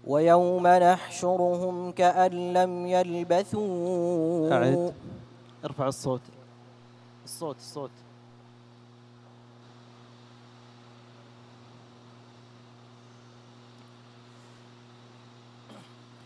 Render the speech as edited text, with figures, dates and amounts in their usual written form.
ويوم نحشرهم كأن لم يلبثوا. أعد. ارفع الصوت. الصوت